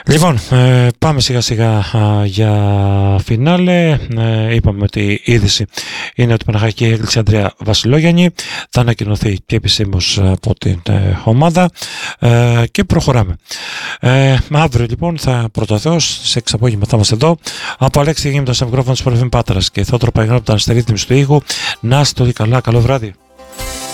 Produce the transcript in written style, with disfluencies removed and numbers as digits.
Λοιπόν, πάμε σιγά σιγά για φινάλε. Είπαμε ότι η είδηση είναι ότι η Παναχαϊκή έκλεισε Ανδρέα Βασιλόγιαννη. Θα ανακοινωθεί και επισήμως από την ομάδα και προχωράμε. Αύριο λοιπόν θα πρωτοθέως στις 6 απόγευμα θα είμαστε εδώ. Από Αλέξη Γήμητο στα μικρόφωνα της Πορεφήν Πάτρας και Θόδωρο Παγινό από τα Αναστερίτημης του ήχου. Να είστε όλοι καλά, καλό βράδυ.